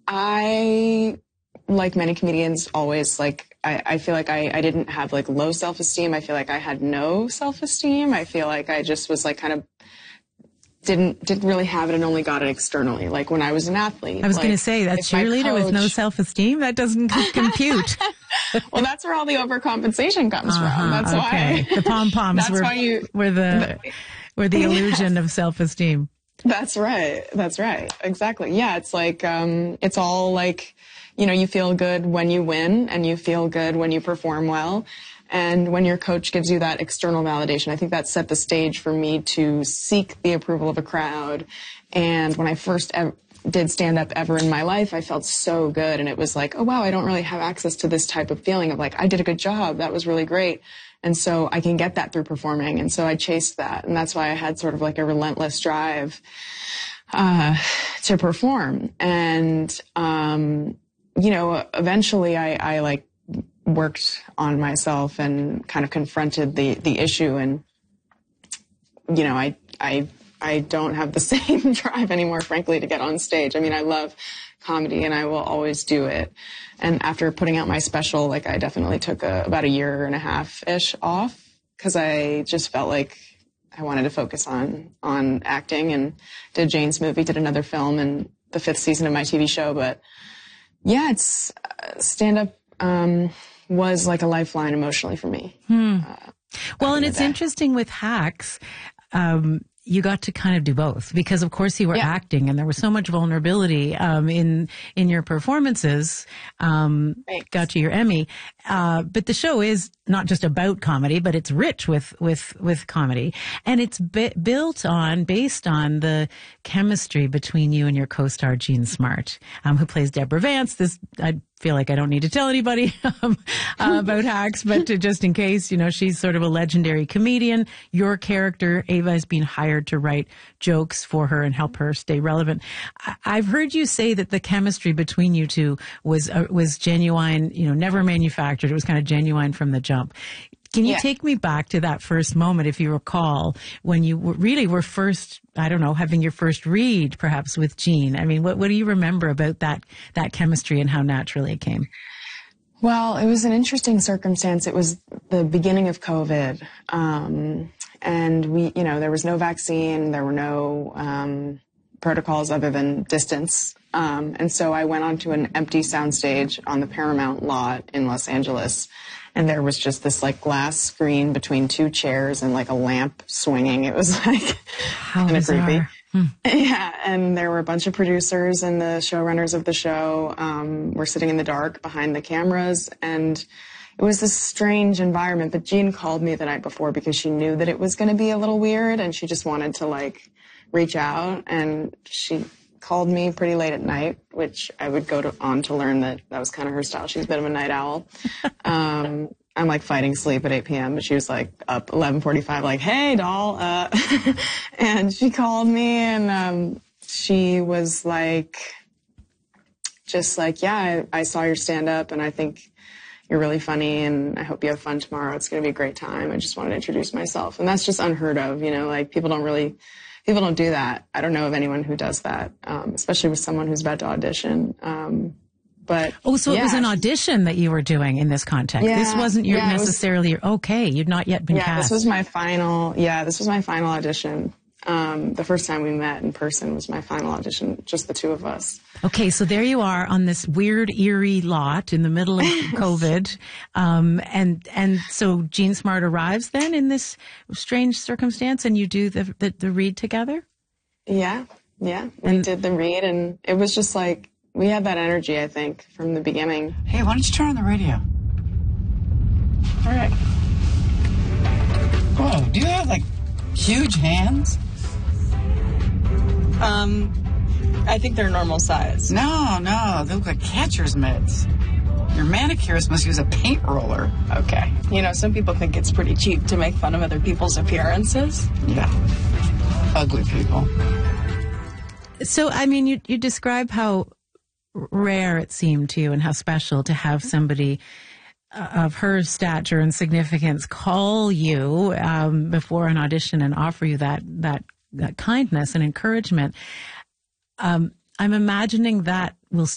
I, like many comedians, always I feel like I didn't have like low self-esteem. I feel like I had no self-esteem. I feel like I just was like kind of didn't really have it and only got it externally. Like when I was an athlete. I was going to say, that cheerleader with no self-esteem, that doesn't compute. Well, that's where all the overcompensation comes from. That's why. The pom-poms were the illusion of self-esteem. That's right. That's right. Exactly. Yeah. It's like, it's all like, you feel good when you win and you feel good when you perform well. And when your coach gives you that external validation, I think that set the stage for me to seek the approval of a crowd. And when I first did stand up ever in my life, I felt so good. And it was like, oh, wow, I don't really have access to this type of feeling of like, I did a good job. That was really great. And so I can get that through performing. And so I chased that. And that's why I had sort of like a relentless drive to perform. And, eventually I like worked on myself and kind of confronted the issue. And, I don't have the same drive anymore, frankly, to get on stage. I mean, I love comedy and I will always do it. And after putting out my special, like I definitely took about a year and a half-ish off because I just felt like I wanted to focus on acting, and did Jane's movie, did another film, and the 5th season of my TV show. But yeah, it's stand-up was like a lifeline emotionally for me. Well, and it's interesting with Hacks. You got to kind of do both because, of course, you were acting, and there was so much vulnerability in your performances. Got you your Emmy, but the show is not just about comedy, but it's rich with comedy, and it's based on the chemistry between you and your co-star Jean Smart, who plays Deborah Vance. I feel like I don't need to tell anybody about Hacks, but just in case, she's sort of a legendary comedian. Your character, Ava, has been hired to write jokes for her and help her stay relevant. I've heard you say that the chemistry between you two was genuine, never manufactured. It was kind of genuine from the jump. Can you take me back to that first moment, if you recall, when you really were first, I don't know, having your first read, perhaps, with Jean? I mean, what do you remember about that chemistry and how naturally it came? Well, it was an interesting circumstance. It was the beginning of COVID. And we, there was no vaccine. There were no protocols other than distance. And so I went onto an empty soundstage on the Paramount lot in Los Angeles. And there was just this like glass screen between 2 chairs and like a lamp swinging. It was like kind of creepy. Yeah. And there were a bunch of producers and the showrunners of the show were sitting in the dark behind the cameras. And it was this strange environment. But Jean called me the night before because she knew that it was going to be a little weird. And she just wanted to like reach out. And she called me pretty late at night, which I would go on to learn that was kind of her style. She's a bit of a night owl. I'm like fighting sleep at 8 p.m., but she was like up 11:45, like, hey, doll. And she called me and she was like, just like, yeah, I saw your stand up and I think you're really funny and I hope you have fun tomorrow. It's going to be a great time. I just wanted to introduce myself. And that's just unheard of, like people don't do that. I don't know of anyone who does that, especially with someone who's about to audition. But it was an audition that you were doing in this context. Yeah, this wasn't you'd not yet been cast. This was my final audition. The first time we met in person was my final audition, just the two of us. Okay, so there you are on this weird, eerie lot in the middle of COVID. And so Jean Smart arrives then in this strange circumstance and you do the read together? Yeah. We did the read and it was just like, we had that energy, I think, from the beginning. Hey, why don't you turn on the radio? All right. Whoa, do you have like huge hands? I think they're normal size. No, they look like catcher's mitts. Your manicurist must use a paint roller. Okay. Some people think it's pretty cheap to make fun of other people's appearances. Yeah. Ugly people. So, I mean, you describe how rare it seemed to you and how special to have somebody of her stature and significance call you before an audition and offer you that kindness and encouragement. I'm imagining that